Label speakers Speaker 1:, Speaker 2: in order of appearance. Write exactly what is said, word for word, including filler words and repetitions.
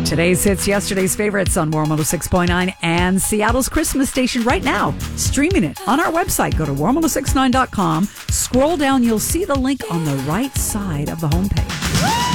Speaker 1: Today's hits, yesterday's favorites on Warm one oh six point nine and Seattle's Christmas station right now. Streaming it on our website. Go to warm ten sixty-nine dot com. Scroll down, you'll see the link on the right side of the homepage.